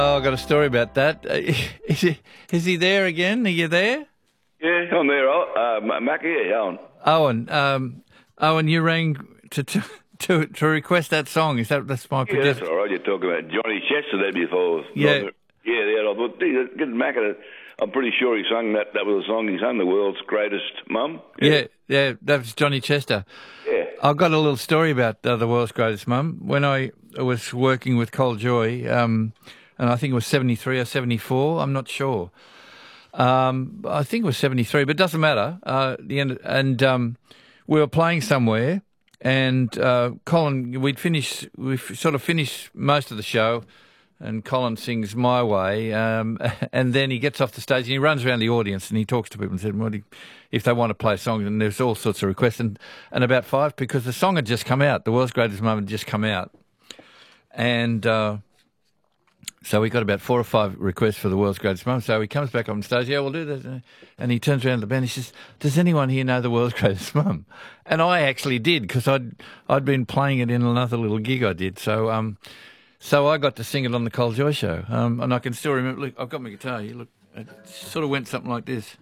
Oh, I've got a story about that. Is he there again? Are you there? Yeah, I'm there. Mac here, Owen. Owen, you rang to request that song. That's my Yeah, prediction? that's all right. You're talking about Johnny Chester there before. Yeah. Yeah. I thought, get Mac at it. I'm pretty sure he sung that. That was the song he sung, The World's Greatest Mum. Yeah, that was Johnny Chester. Yeah. I've got a little story about The World's Greatest Mum. When I was working with Col Joy, and I think it was 73 or 74, I'm not sure. I think it was 73, but it doesn't matter. We were playing somewhere, and Colin, we've sort of finished most of the show, and Colin sings My Way, and then he gets off the stage and he runs around the audience and he talks to people and said, if they want to play songs, and there's all sorts of requests, and about 5, because the song had just come out, The World's Greatest Mum had just come out, and so we got about 4 or 5 requests for The World's Greatest Mum. So he comes back on stage, we'll do that. And he turns around to the band, he says, does anyone here know The World's Greatest Mum? And I actually did, because I'd been playing it in another little gig I did. So I got to sing it on the Col Joy show. And I can still remember, look, I've got my guitar here, look, it sort of went something like this.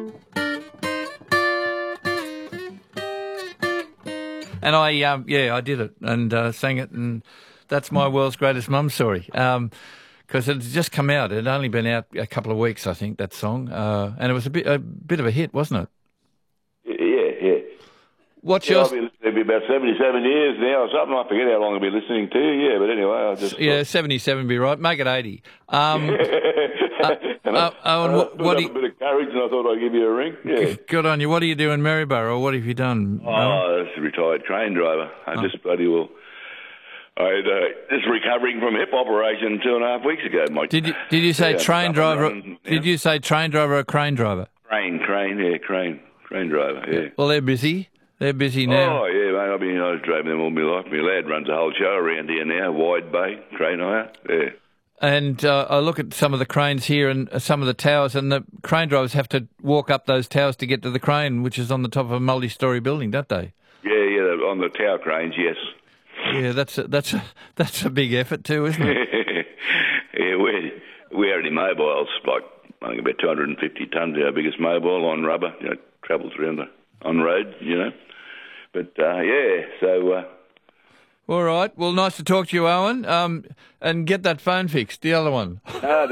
And I did it and sang it, and that's my World's Greatest Mum story. Because it had just come out. It had only been out a couple of weeks, I think, that song. And it was a bit of a hit, wasn't it? Yeah. What's yours? I've been listening about 77 years now or something. I forget how long I've been listening to. Yeah, but anyway, I just... Yeah, 77 would be right. Make it 80. Owen, what do you... a bit of courage, and I thought I'd give you a ring. Yeah. Good on you. What do you do in Maryborough, or what have you done? Oh, that's a retired train driver. I just bloody well... I just recovering from a hip operation 2.5 weeks ago, Mike. Did you say train driver? Did you say train driver or crane driver? Crane driver. Yeah. Well, they're busy. They're busy now. Oh yeah, mate. I was driving them all my life. My lad runs a whole show around here now. Wide Bay Crane Hire. Yeah. And I look at some of the cranes here and some of the towers, and the crane drivers have to walk up those towers to get to the crane, which is on the top of a multi-storey building, don't they? Yeah. On the tower cranes, yes. Yeah, that's a big effort too, isn't it? Yeah, we only mobiles, like I think about 250 tonnes, our biggest mobile on rubber, travels around on road, But so. All right. Well, nice to talk to you, Owen. And get that phone fixed, the other one.